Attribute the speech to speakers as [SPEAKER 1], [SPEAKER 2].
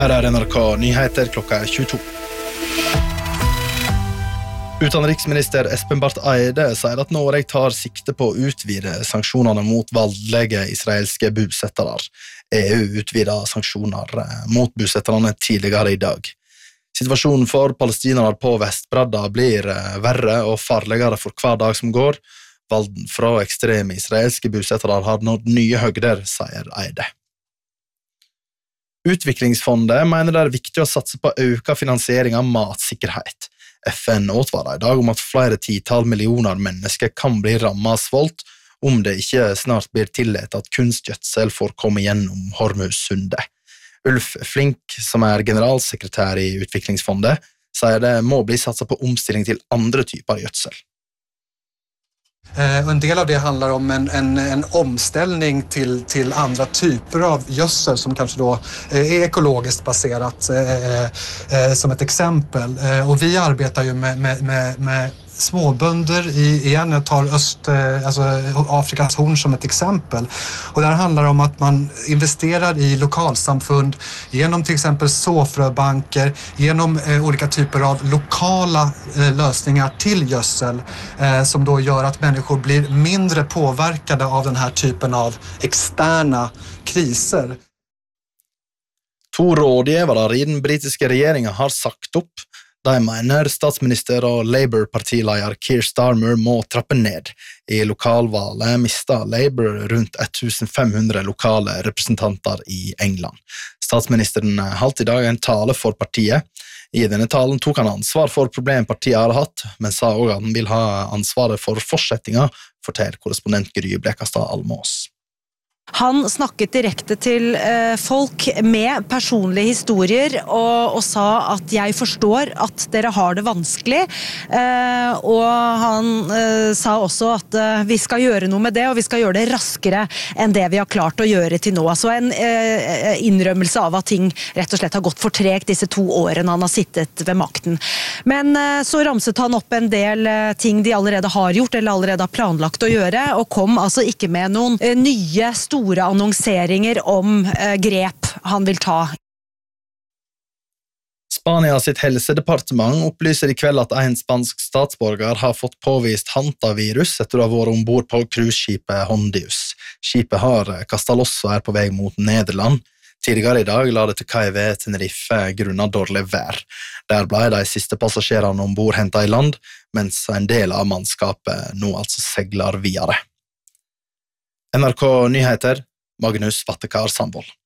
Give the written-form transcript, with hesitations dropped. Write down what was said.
[SPEAKER 1] Her NRK Nyheter klokka 22. Utenriksminister Espen Barth Eide sier at Norge tar sikte på å utvide sanksjonene mot voldelige israelske bosettere. EU utvider sanksjoner mot bosettere tidligere i dag. Situasjonen for palestinere på Vestbredda blir verre og farligere for hver dag som går. Volden fra ekstreme israelske bosettere har nådd nye høgder, sier Eide. Utviklingsfondet mener det er viktig å satse på økt finansiering av matsikkerhet. FN advarer i dag om at flere titall millioner mennesker kan bli rammet av svolt om det ikke snart blir tillatt at kunstgjødsel får komme gjennom Hormuzsundet. Ulf Flink, som er generalsekretær i Utviklingsfondet, sier det må bli satset på omstilling til andre typer gjødsel.
[SPEAKER 2] En del av det handlar om en omställning till andra typer av gödsel som kanske då är ekologiskt baserat som ett exempel. Och vi arbetar ju med småbönder igen. Jag tar Afrikas horn som ett exempel. Och där handlar det om att man investerar i lokalsamfund genom till exempel såfröbanker, genom olika typer av lokala lösningar till gödsel som då gör att människor blir mindre påverkade av den här typen av externa kriser.
[SPEAKER 1] 2 rådgivere i den britiske regjeringen har sagt opp. De mener statsminister og Labour-partileder Keir Starmer må trappe ned. I lokalvalget mistet Labour rundt 1500 lokale representanter i England. Statsministeren holdt i dag en tale for partiet. I denne talen tok han ansvar for problem partiet har hatt, men sa også at han vil ha ansvaret for fortsettingen, forteller korrespondent Gry Blekastad Almås.
[SPEAKER 3] Han snakket direkte til folk med personlige historier og sa at jeg forstår at dere har det vanskelig, og han sa også at vi skal gjøre noe med det, og vi skal gjøre det raskere enn det vi har klart å gjøre til nå. Så en innrømmelse av at ting rett og slett har gått for tregt disse 2 årene han har sittet ved makten. Men så ramset han opp en del ting de allerede har gjort, eller allerede har planlagt å gjøre, og kom altså ikke med noen nye store annonseringer om grep han vil ta.
[SPEAKER 1] Spania sitt helsedepartement opplyser i kveld at en spansk statsborger har fått påvist hantavirus etter å ha vært ombord på cruiseskipet Hondius. Skipet har kastet loss og er på vei mot Nederland. Tidligere i dag la det til kai ved Tenerife grunnet dårlig vær. Der ble de siste passasjerene ombord hentet i land, mens en del av mannskapet nå altså segler videre. NRK Nyheter, Magnus Vattekar Sandvold.